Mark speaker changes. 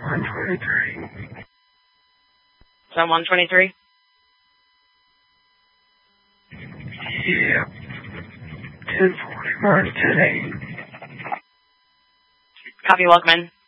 Speaker 1: 123.
Speaker 2: Is that 123?
Speaker 1: Yeah. 10:41 today.
Speaker 2: Copy, Welcome in.